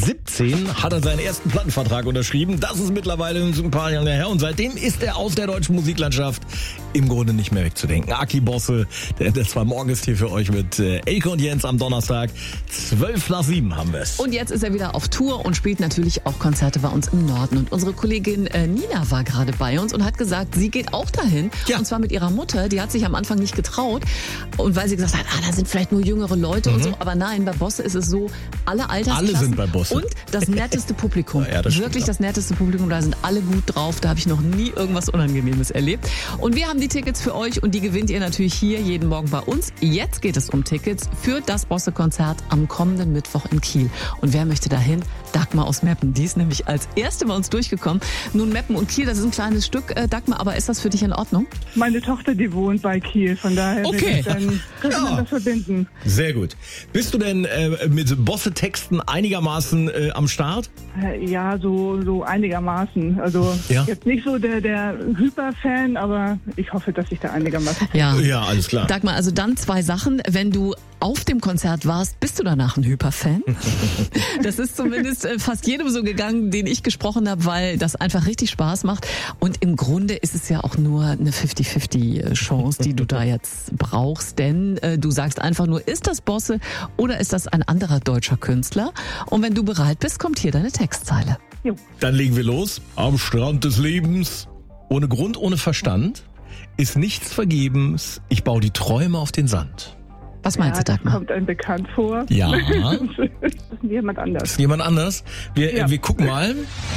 17 hat er seinen ersten Plattenvertrag unterschrieben. Das ist mittlerweile ein paar Jahre her. Und seitdem ist er aus der deutschen Musiklandschaft im Grunde nicht mehr wegzudenken. Aki Bosse, der 2 Morgen ist hier für euch mit Elke und Jens am Donnerstag. 7:12 haben wir es. Und jetzt ist er wieder auf Tour und spielt natürlich auch Konzerte bei uns im Norden. Und unsere Kollegin Nina war gerade bei uns und hat gesagt, sie geht auch dahin. Ja. Und zwar mit ihrer Mutter. Die hat sich am Anfang nicht getraut. Und weil sie gesagt hat, da sind vielleicht nur jüngere Leute und so. Aber nein, bei Bosse ist es so, alle Altersklassen. Alle sind bei Bosse. Und das netteste Publikum. Ja, das wirklich stimmt, das netteste Publikum. Da sind alle gut drauf. Da habe ich noch nie irgendwas Unangenehmes erlebt. Und wir haben die Tickets für euch und die gewinnt ihr natürlich hier jeden Morgen bei uns. Jetzt geht es um Tickets für das Bosse-Konzert am kommenden Mittwoch in Kiel. Und wer möchte dahin? Dagmar aus Meppen. Die ist nämlich als erste bei uns durchgekommen. Nun, Meppen und Kiel, das ist ein kleines Stück. Dagmar, aber ist das für dich in Ordnung? Meine Tochter, die wohnt bei Kiel, von daher Okay. könnte man das verbinden. Sehr gut. Bist du denn mit Bosse-Texten einigermaßen am Start? Ja, so einigermaßen. Also Ja. jetzt nicht so der Hyper-Fan, aber ich hoffe, dass ich da einigermaßen... Ja. Ja, alles klar. Dagmar, also dann 2 Sachen. Wenn du auf dem Konzert warst, bist du danach ein Hyperfan? Das ist zumindest fast jedem so gegangen, den ich gesprochen habe, weil das einfach richtig Spaß macht. Und im Grunde ist es ja auch nur eine 50-50 Chance, die du da jetzt brauchst. Denn du sagst einfach nur, ist das Bosse oder ist das ein anderer deutscher Künstler? Und wenn du bereit bist, kommt hier deine Textzeile. Jo. Dann legen wir los. Am Strand des Lebens. Ohne Grund, ohne Verstand ist nichts vergebens. Ich baue die Träume auf den Sand. Was meinst du, das Dagmar? kommt einem bekannt vor. Ja. Das ist jemand anders. Ist jemand anders? Wir gucken mal.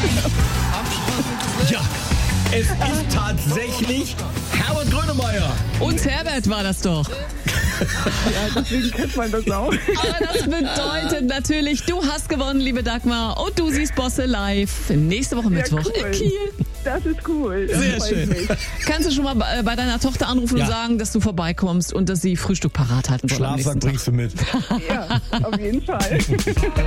Ja, es ist tatsächlich Herbert Grönemeyer. Und Herbert war das doch. Ja, deswegen kennt man das auch. Aber das bedeutet natürlich, du hast gewonnen, liebe Dagmar. Und du siehst Bosse live nächste Woche Mittwoch cool. in Kiel. Das ist cool. Das Sehr freut schön. mich. Kannst du schon mal bei deiner Tochter anrufen Ja. und sagen, dass du vorbeikommst und dass sie Frühstück parat halten soll am Schlafsack nächsten Tag? bringst du mit. Ja, auf jeden Fall.